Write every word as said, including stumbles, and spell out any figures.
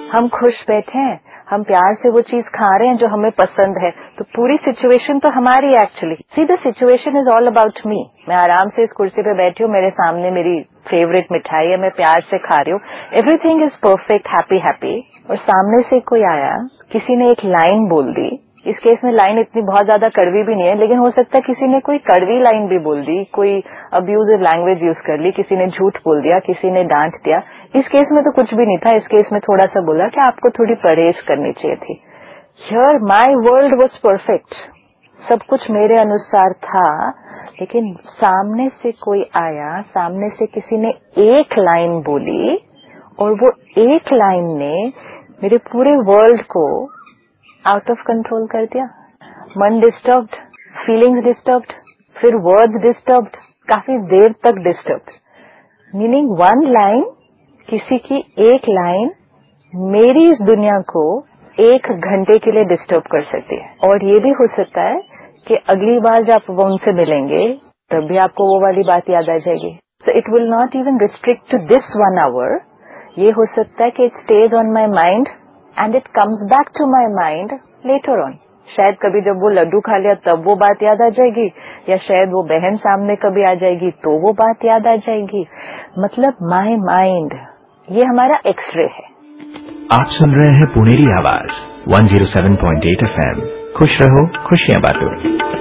हम खुश बैठे हैं, हम प्यार से वो चीज खा रहे हैं जो हमें पसंद है, तो पूरी सिचुएशन तो हमारी actually. See the situation is all about me. मैं आराम से इस कुर्सी पे बैठी हूँ, मेरे सामने मेरी फेवरेट मिठाई है, मैं प्यार से खा रही हूँ, everything is perfect, happy happy. और सामने से कोई आया, किसी ने एक लाइन बोल दी, इस केस में लाइन इतनी बहुत ज्यादा कड़वी भी नहीं है, लेकिन हो सकता है किसी ने कोई कड़वी लाइन भी बोल दी, कोई अब्यूजिव लैंग्वेज यूज कर ली, किसी ने झूठ बोल दिया, किसी ने डांट दिया। इस केस में तो कुछ भी नहीं था, इस केस में थोड़ा सा बोला कि आपको थोड़ी परहेज करनी चाहिए थी। Here my world was perfect, सब कुछ मेरे अनुसार था, लेकिन सामने से कोई आया, सामने से किसी ने एक लाइन बोली और वो एक लाइन ने मेरे पूरे वर्ल्ड को आउट ऑफ कंट्रोल कर दिया। मन डिस्टर्ब्ड, फीलिंग्स डिस्टर्ब्ड, फिर वर्ड्स डिस्टर्ब्ड, काफी देर तक डिस्टर्ब्ड। मीनिंग वन लाइन, किसी की एक लाइन मेरी इस दुनिया को एक घंटे के लिए डिस्टर्ब कर सकती है। और ये भी हो सकता है कि अगली बार जब आप उनसे मिलेंगे तब भी आपको वो वाली बात याद आ जाएगी। So it will not even restrict to this one hour. ये हो सकता है कि it stage on my mind and it comes back to my mind later on. शायद कभी जब वो लड्डू खा लिया तब वो बात याद आ जाएगी, या शायद वो बहन सामने कभी आ जाएगी तो वो बात याद आ जाएगी। मतलब माई माइंड, ये हमारा एक्सरे है। आप सुन रहे हैं पुनेरी आवाज one zero seven point eight F M. खुश रहो, खुशियां बांटो।